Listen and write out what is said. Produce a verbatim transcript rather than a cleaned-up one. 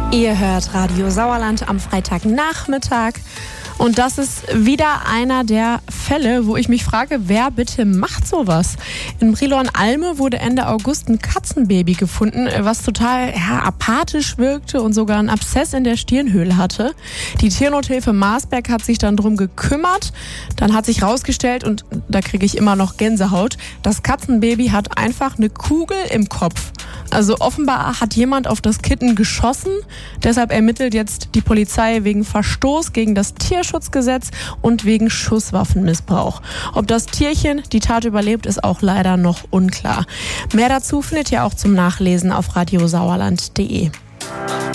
Ihr hört Radio Sauerland am Freitagnachmittag. Und das ist wieder einer der Fälle, wo ich mich frage, wer bitte macht sowas? In Brilon-Alme wurde Ende August ein Katzenbaby gefunden, was total ja, apathisch wirkte und sogar einen Abszess in der Stirnhöhle hatte. Die Tiernothilfe Marsberg hat sich dann drum gekümmert. Dann hat sich rausgestellt, und da kriege ich immer noch Gänsehaut, das Katzenbaby hat einfach eine Kugel im Kopf. Also offenbar hat jemand auf das Kitten geschossen. Deshalb ermittelt jetzt die Polizei wegen Verstoß gegen das Tierschutzgesetz und wegen Schusswaffenmissbrauch. Ob das Tierchen die Tat überlebt, ist auch leider noch unklar. Mehr dazu findet ihr auch zum Nachlesen auf radiosauerland punkt de.